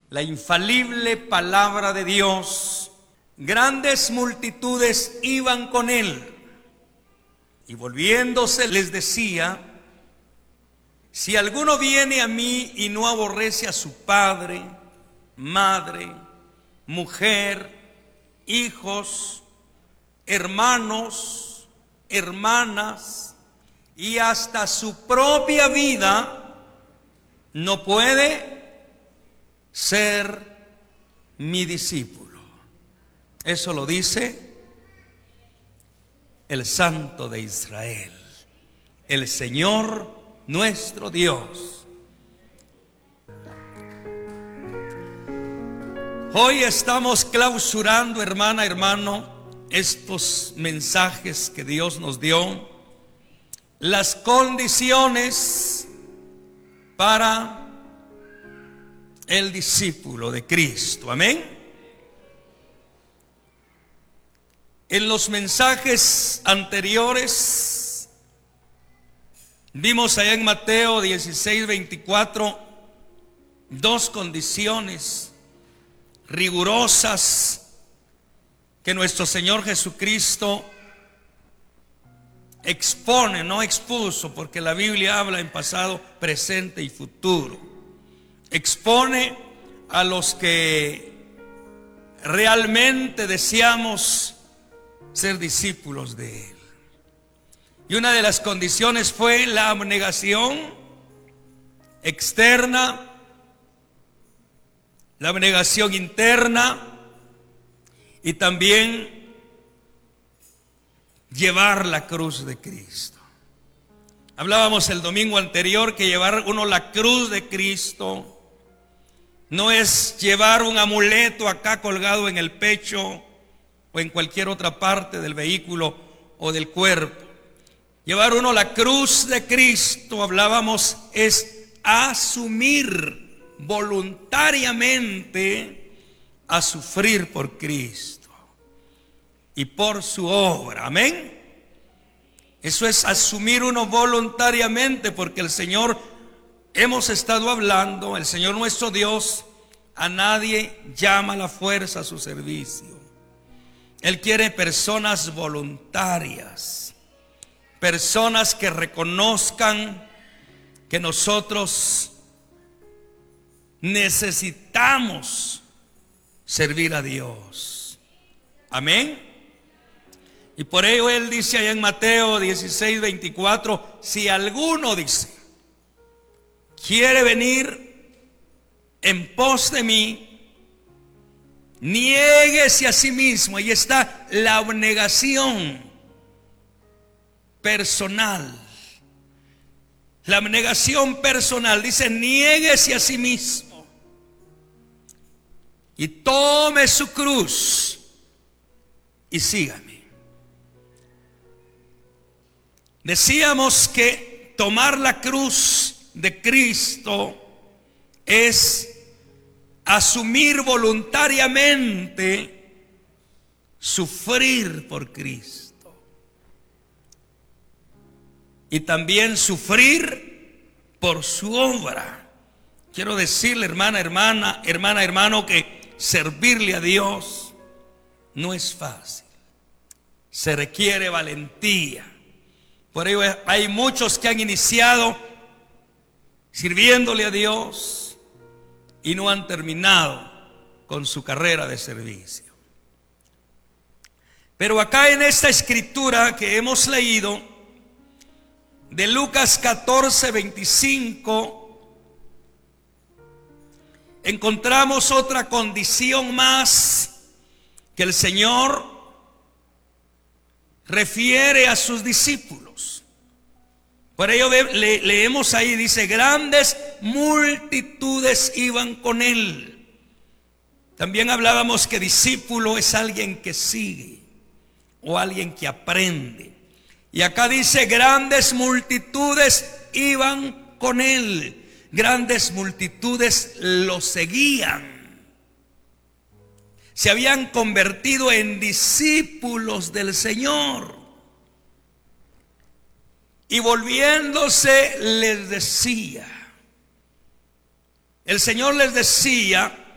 la infalible palabra de Dios. Grandes multitudes iban con él, y volviéndose les decía: si alguno viene a mí y no aborrece a su padre, madre, mujer, hijos, hermanos, hermanas y hasta su propia vida, no puede ser mi discípulo. Eso lo dice el Santo de Israel, el Señor nuestro Dios. Hoy estamos clausurando, hermana, hermano, estos mensajes que Dios nos dio, las condiciones para el discípulo de Cristo. Amén. En los mensajes anteriores vimos allá en Mateo 16:24 dos condiciones rigurosas que nuestro Señor Jesucristo expone, no expuso, porque la Biblia habla en pasado, presente y futuro. Expone a los que realmente deseamos ser discípulos de Él. Y una de las condiciones fue la abnegación externa, la abnegación interna y también llevar la cruz de Cristo. Hablábamos el domingo anterior que llevar uno la cruz de Cristo no es llevar un amuleto acá colgado en el pecho o en cualquier otra parte del vehículo o del cuerpo. Llevar uno la cruz de Cristo, hablábamos, es asumir voluntariamente a sufrir por Cristo y por su obra. Amén. Eso es asumir uno voluntariamente, porque el Señor, hemos estado hablando, el Señor nuestro Dios a nadie llama a la fuerza a su servicio. Él quiere personas voluntarias, personas que reconozcan que nosotros necesitamos servir a Dios. Amén. Y por ello Él dice allá en Mateo 16:24, si alguno, dice, quiere venir en pos de mí, niéguese a sí mismo. Ahí está la abnegación personal. La abnegación personal dice: niéguese a sí mismo y tome su cruz y sígame. Decíamos que tomar la cruz de Cristo es asumir voluntariamente sufrir por Cristo y también sufrir por su obra. Quiero decirle, hermana, hermano, que servirle a Dios no es fácil. Se requiere valentía. Por ello hay muchos que han iniciado sirviéndole a Dios y no han terminado con su carrera de servicio. Pero acá en esta escritura que hemos leído de Lucas 14:25, encontramos otra condición más que el Señor refiere a sus discípulos. Por ello leemos ahí, dice: grandes multitudes iban con él. También hablábamos que discípulo es alguien que sigue o alguien que aprende. Y acá dice: grandes multitudes iban con él. Grandes multitudes lo seguían. Se habían convertido en discípulos del Señor. Y volviéndose les decía, el Señor les decía